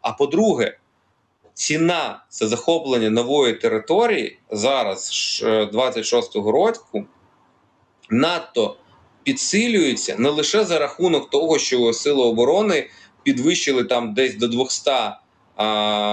А по-друге, ціна за захоплення нової території зараз, 26-го року, надто підсилюється не лише за рахунок того, що Сили оборони підвищили там десь до 200